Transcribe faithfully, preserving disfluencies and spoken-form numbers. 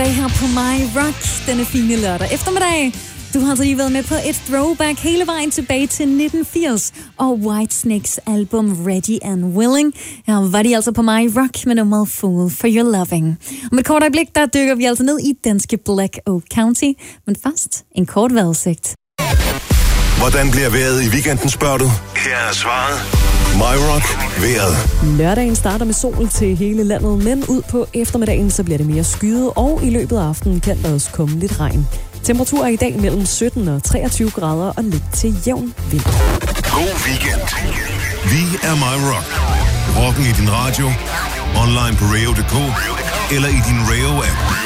tilbage her på My Rock denne fine lørdag eftermiddag. Du har altså lige været med på et throwback hele vejen tilbage til nitten firs og Whitesnakes album Ready and Willing. Her var de altså på My Rock med nummeret Fool for Your Loving. Om et kort øjeblik, der dykker vi altså ned i danske Black Oak County. Men først en kort vejrudsigt. Hvordan bliver vejret i weekenden, spørger du? Her er svaret. My Rock vejret. Lørdagen starter med sol til hele landet, men ud på eftermiddagen så bliver det mere skyet, og i løbet af aftenen kan der også komme lidt regn. Temperaturer i dag mellem sytten og treogtyve grader og lidt til jævn vind. God weekend. Vi er My Rock. Rocken i din radio, online på radio punktum d k eller i din Radio-app.